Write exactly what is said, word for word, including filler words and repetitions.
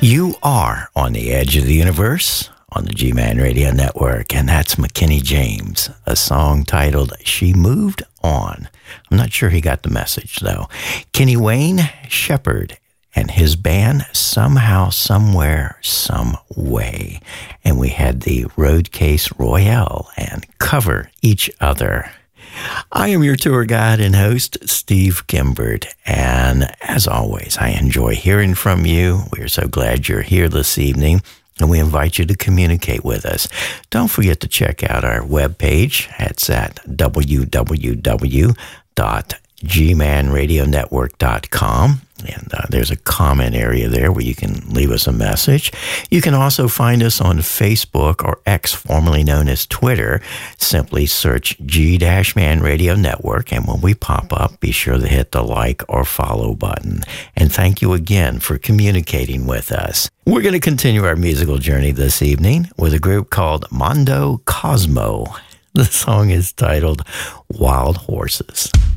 You are on the edge of the universe on the G-Man Radio Network, and that's McKinney James, a song titled She Moved On. I'm not sure he got the message, though. Kenny Wayne Shepherd and his band, Somehow, Somewhere, Some Way. And we had the Roadcase Royale and Cover Each Other. I am your tour guide and host, Steve Kimbert, and as always, I enjoy hearing from you. We are so glad you're here this evening, and we invite you to communicate with us. Don't forget to check out our webpage. It's at w w w dot g man radio network dot com, and uh, there's a comment area there where you can leave us a message. You can also find us on Facebook or X, formerly known as Twitter. Simply search G-Man Radio Network, and when we pop up, be sure to hit the like or follow button. And thank you again for communicating with us. We're going to continue our musical journey this evening with a group called Mondo Cosmo. The song is titled Wild Horses.